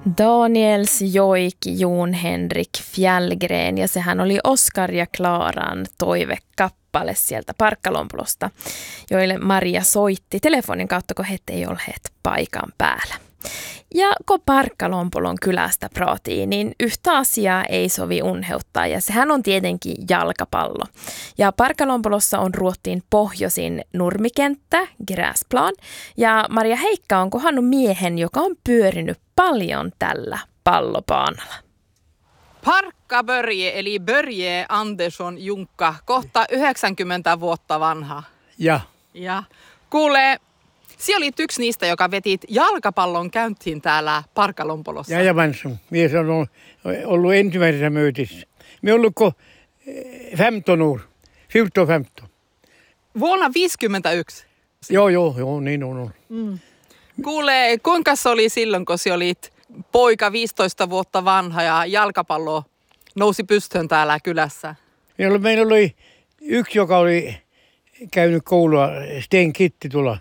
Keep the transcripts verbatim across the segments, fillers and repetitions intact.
Daniels Joiki Jon Henrik Fjällgren, ja sehän oli Oskar ja Klaaran toivekappale sieltä Parkkalompolosta, joille Maria soitti telefonin kautta, kun he ei olleet paikan päällä. Ja kun Parkkalompolon kylästä praatiin, niin yhtä asiaa ei sovi unheuttaa, ja sehän on tietenkin jalkapallo. Ja Parkkalompolossa on Ruottiin pohjoisin nurmikenttä, Gräsplan, ja Maria Heikka on kohannut miehen, joka on pyörinyt paljon tällä pallopaanalla. Parkka Börje, eli Börje Andersson Junkka, kohta yhdeksänkymmentä vuotta vanha. Ja. Ja kuulee, sinä olit yksi niistä, joka vetit jalkapallon käyntiin täällä Parkkalompolossa. Ja, ja Vansson. Mies on ollut ensimmäisessä möötissä. Me ollutko femton år, fjorton femton. Vuonna viisikymmentäyksi. Joo, joo, joo, niin on. Mm. Kuulee, kuinka se oli silloin, kun sinä olit poika viisitoista vuotta vanha ja jalkapallo nousi pystyyn täällä kylässä? Meillä, meillä oli yksi, joka oli käynyt koulua, Sten Kitti tuolla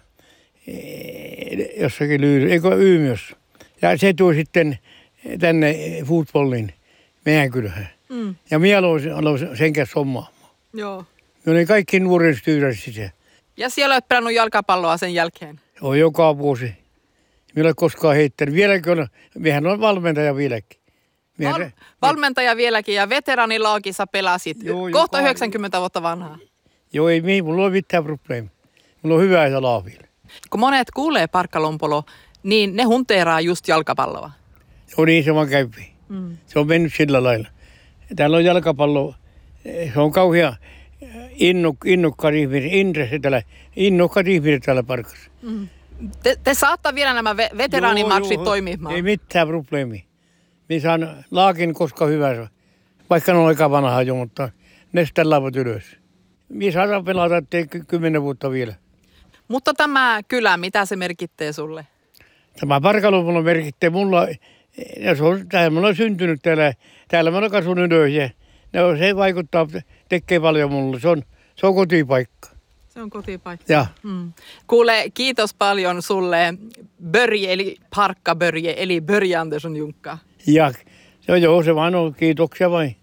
jossakin Lyyry, eikö Yymyssä. Ja se tuli sitten tänne fotbollin meidän kylään. Mm. Ja minä aloin, aloin sen kanssa hommaamaan. Joo. Me olin kaikki nuoren styyressä. Ja siellä olet pelannut jalkapalloa sen jälkeen? Joo, joka vuosi. Minä olen koskaan heittänyt. Vieläkin on, mehän on valmentaja vieläkin. Val- se, valmentaja vieläkin ja veteraanilaakissa pelasit. Joo, kohta joka, yhdeksänkymmentä vuotta vanhaa. Joo, ei mihin, mulla ole mitään probleemia. Mulla on hyvä ja laavilla. Kun monet kuulee Parkkalompolo, niin ne hunteeraa just jalkapalloa. Joo, niin se vaan käy. Mm. Se on mennyt sillä lailla. Täällä on jalkapallo, se on kauhean innok, innokkaat ihmiset, intressi täällä, innokkaat ihmiset täällä Parkassa. Mm. Te, te saattaa vielä nämä ve- veteraanimatsit toimimaan. Ei mitään probleemia. Minä saan laakin koska hyvä, vaikka ne on aika vanhaa jo, mutta ne sitten laavat ylös. Minä saadaan pelata kymmenen vuotta vielä. Mutta tämä kylä, mitä se merkittää sulle? Tämä Parkkalompolo merkittää mulla, ja se on, täällä mä olen syntynyt täällä, täällä mä olen kasvanut ylös ja no, se vaikuttaa, tekee paljon mulle, se on, se on kotipaikka. Se on kotipaikka. Ja. Mm. Kuule, kiitos paljon sulle Börje, eli Parkka Börje, eli Börje Andersson Junkka. Ja, joo, joo, se vaan on, kiitoksia vain.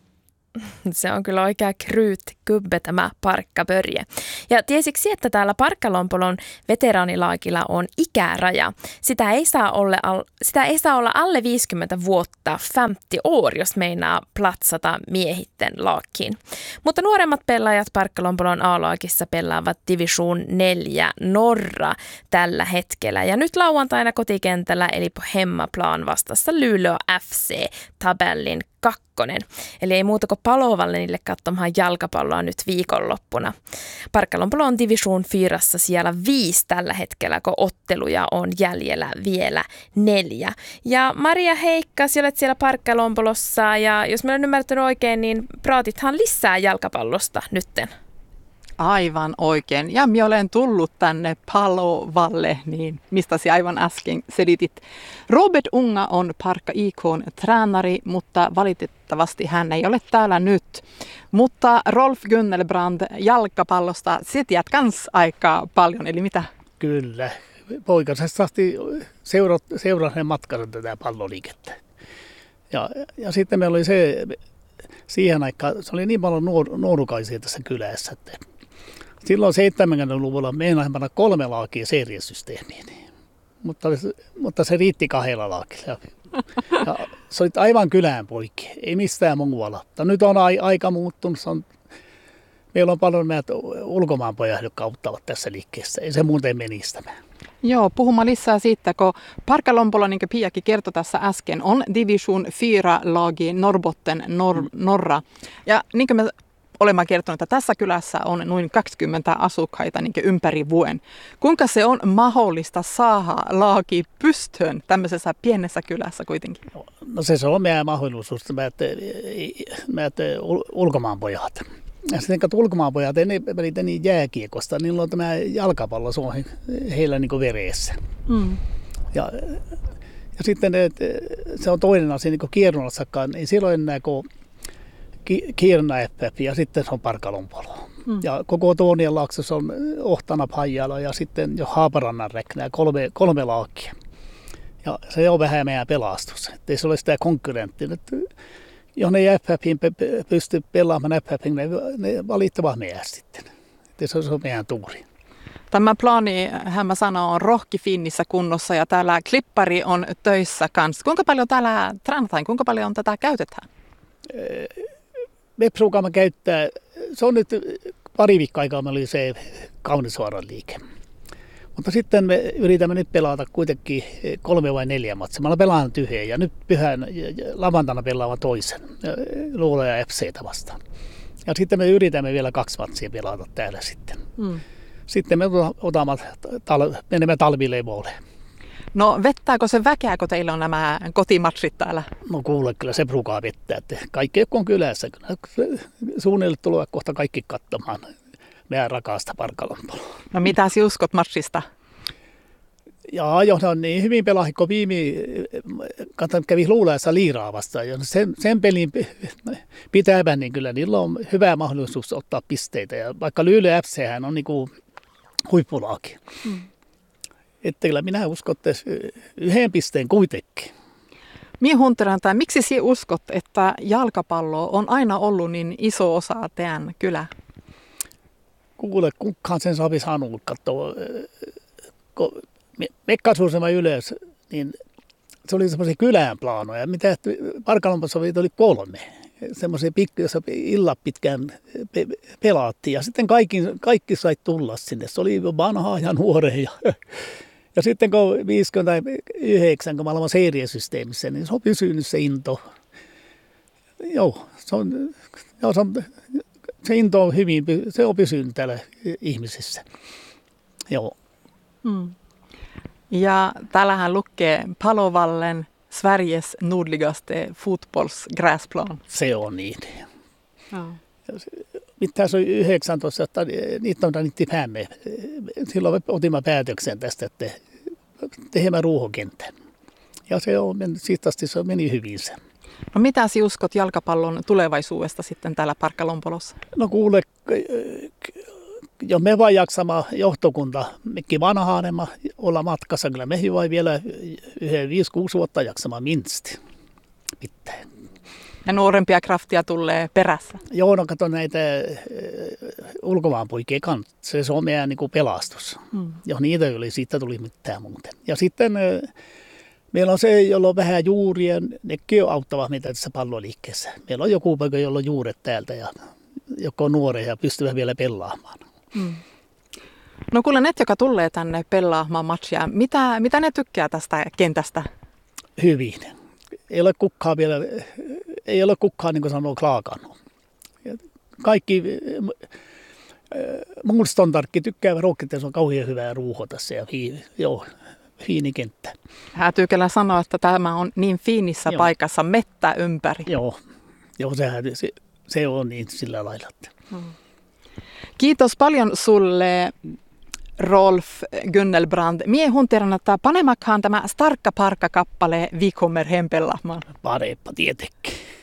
Se on kyllä oikea kryyttikubbe tämä Parkka Börje. Ja tiesiksi, että täällä Parkkalompolon veteraanilaakilla on ikäraja. Sitä ei saa olla, sitä ei saa olla alle viisikymmentä vuotta femtio år, jos meinaa platsata miehitten laakkiin. Mutta nuoremmat pelaajat Parkkalompolon A-laakissa pelaavat Division neljä Norra tällä hetkellä. Ja nyt lauantaina kotikentällä eli på hemmaplan vastassa Luleå F C tabellin kakkonen. Eli ei muuta kuin Palovallenille katsomaan jalkapalloa nyt viikonloppuna. Parkkalompolo on Division Fyrassa siellä viisi tällä hetkellä, kun otteluja on jäljellä vielä neljä. Ja Maria Heikka, sinä olet siellä Parkkalompolossa ja jos mä olen ymmärtänyt oikein, niin praatithan lisää jalkapallosta nytten. Aivan oikein. Ja minä olen tullut tänne Palovalle, niin mistä sinä aivan äsken selitit. Robert Unga on Parkka I K:n tränari, mutta valitettavasti hän ei ole täällä nyt. Mutta Rolf Gunnelbrand jalkapallosta, se tiedät kans aika paljon, eli mitä? Kyllä. Poikasesta asti seuraan matkan tätä palloliikettä. Ja, ja sitten meillä oli se, siihen aikaan, se oli niin paljon nuor, nuorukaisia tässä kylässä, että silloin seitsemänkymmentäluvulla meidän panna kolme laakia seriasysteemiin, mutta, mutta se riitti kahdella laakilla. Ja, ja se oli aivan kylään poikki, ei mistään muualla. Nyt on aika muuttunut, on, meillä on paljon näitä ulkomaanpojat, jotka auttavat tässä liikkeessä, ei se muuten menisi tämä. Joo, puhumaan lisää siitä, kun Parkkalompolo, niin kuin Piakin kertoi tässä äsken, on Division neljä-laagi Norrbotten Nor- Norra. Ja niin kuin me olemme kertoneet, että tässä kylässä on noin kaksikymmentä asukkaita niin ympäri vuoden. Kuinka se on mahdollista saada laagi pystyyn tämmöisessä pienessä kylässä kuitenkin? No se, se on meidän mahdollisuus, että ulkomaanpojat. Ja sitten kun ulkomaanpojat, ne pelitä niin jääkiekosta, niillä on tämä jalkapallo, se on heillä niin kuin veressä. Mm. Ja, ja sitten että se on toinen asia, niin kuin Kirunassakaan, niin silloin enää kuin Kiruna F F ja sitten se on Parkkalompolo. Mm. Ja koko Tuonianlaaksossa on Ohtana Pajala ja sitten jo Haaparannan Reknä, kolme, kolme laakia. Ja se on vähän meidän pelastus, ettei se ole sitä konkurrenttia. Jos ne F F:in pystyy pelaamaan F F:in, ne, ne valittavat meidän sitten. Että se on meidän tuuri. Tämä plaani, Hämä sanoo, on rohki Finnissä kunnossa ja täällä klippari on töissä kanssa. Kuinka paljon täällä treenataan, kuinka paljon tätä käytetään? Me pruukaamme käyttää, se on nyt pari viikkoa aikaa, me oli se Kaunisvaaran liike. Mutta sitten me yritämme nyt pelata kuitenkin kolme vai neljä matsia. Mä olen pelannut yhden ja nyt pyhän lavantana pelaavan toisen, Luula ja F C:tä vastaan. Ja sitten me yritämme vielä kaksi matsia pelata täällä sitten. Mm. Sitten me otamme, tal- menemme talvilevolle. No vettääkö se väkeä, kun teillä on nämä kotimatsit täällä? No kuule, kyllä se pruukaa vettää. Että kaikki, jotka on kylässä, suunnilleen tulevat kohta kaikki katsomaan meidän rakasta Parkalompoloa. No mitä sinä uskot matsista? Jaa, jos on niin hyvin pelahikko viime, kävi Luulaassa Liiraa vastaan. Ja sen, sen pelin pitävän, niin kyllä niillä on hyvä mahdollisuus ottaa pisteitä. Ja vaikka Lyylä F C:hän on niin kuin huippulaaki. Hmm. Että kyllä minä uskon, että yhden pisteen kuitenkin. Mie hunteraan, tai miksi sinä uskot, että jalkapallo on aina ollut niin iso osa teidän kylä? Kuule, kukaan sen saapi saanut katsoa. Kun me kasvuimme ylös, niin se oli semmoisia kylän plaanoja. Mitä Parkalompassa oli kolme. Semmoisia pikkuja, joissa illat pitkään pe- pelaattiin. Ja sitten kaikki, kaikki sai tulla sinne. Se oli vanhaa ja nuoreja. Ja sitten kun viisikymmentäyhdeksän, kun mä olen seriasysteemissä, niin se on pysynyt se into. Joo, se on, joo, se on, se into on hyvin, se on pysynyt täällä ihmisissä. Joo. Mm. Ja täällähän lukee Palovallen Sveriges nordligaste fotbollsgräsplan. Se on niin. Ja. Mitä se oli yhdeksäntoista, että niitä on niitä päämme. Silloin me otimme päätöksen tästä, että tehdään ruohokentän. Ja se on, siitä asti se meni hyvin se. No mitä sinä uskot jalkapallon tulevaisuudesta sitten täällä Parkalompolossa? No kuule, jos me vaan jaksamaan johtokunta, mekin vanhaanema olla matkassa, kyllä me vai vielä yhden viisi kuusi vuotta jaksamaan minsti. Pitää. Ja nuorempia kraftia tulee perässä. Joo, no kato näitä ulkomaanpoikien kanssa. Se on meidän niin kuin pelastus. Hmm. Jos niitä ei oli, siitä tuli mitään muuten. Ja sitten meillä on se, jolla on vähän juuria, nekin auttavat meitä tässä palloliikkeessä. Meillä on joku poika, jolla on juuret täältä ja joka on nuoria ja pystyvät vielä pelaamaan. Hmm. No kuule, ne, joka tulee tänne pelaamaan matchia, mitä, mitä ne tykkää tästä kentästä? Hyvin. Ei ole kukaan vielä, ei ole kukaan niin kuin sanoo klaakannut. Kaikki muustontarkki tykkäävät rohkeasti, että se on kauhean hyvää ruuho tässä ja fi, joo, fiini kenttä. Häätyy kyllä sanoa, että tämä on niin fiinissä joo. paikassa, mettä ympäri. Joo, joo se, se, se on niin sillä lailla. Hmm. Kiitos paljon sulle, Rolf Gunnelbrand. Mie hunteran, että panemakhaan tämä Starkka Parkka-kappale Vi kommer hem pelaamaan. Parempa tietenkin.